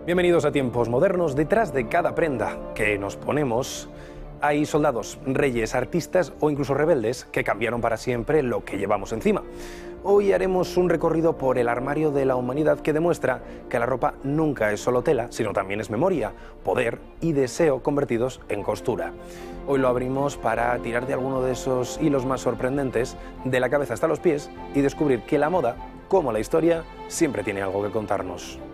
Bienvenidos a tiempos modernos. Detrás de cada prenda que nos ponemos hay soldados, reyes, artistas o incluso rebeldes que cambiaron para siempre lo que llevamos encima. Hoy haremos un recorrido por el armario de la humanidad que demuestra que la ropa nunca es solo tela, sino también es memoria, poder y deseo convertidos en costura. Hoy lo abrimos para tirar de alguno de esos hilos más sorprendentes de la cabeza hasta los pies y descubrir que la moda, como la historia, siempre tiene algo que contarnos.